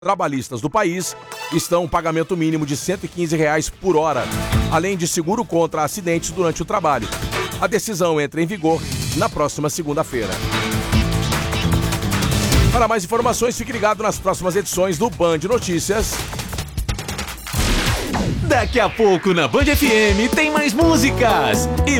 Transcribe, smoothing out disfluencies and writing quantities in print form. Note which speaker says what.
Speaker 1: trabalhistas do país estão um pagamento mínimo de R$ 115 por hora, além de seguro contra acidentes durante o trabalho. A decisão entra em vigor na próxima segunda-feira. Para mais informações, fique ligado nas próximas edições do Band Notícias.
Speaker 2: Daqui a pouco na Band FM tem mais músicas e